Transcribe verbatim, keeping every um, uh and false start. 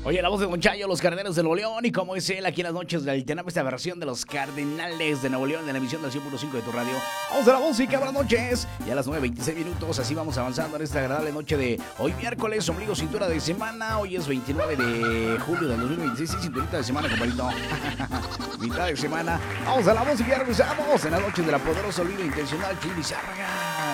Oye, la voz de Don Chayo, los Cardenales de Nuevo León, y como es él aquí en las noches del Tename, esta versión de los Cardenales de Nuevo León, de la emisión del cien punto cinco de tu radio. Vamos a la música, buenas noches. Ya a las nueve veintiséis minutos, así vamos avanzando en esta agradable noche de hoy miércoles, ombligo, cintura de semana. Hoy es veintinueve de julio del dos mil veintiséis, y cinturita de semana, compadrito. Mitad de semana. Vamos a la música, ya regresamos en las noches de la poderosa olvido intencional, Chili Zárraga.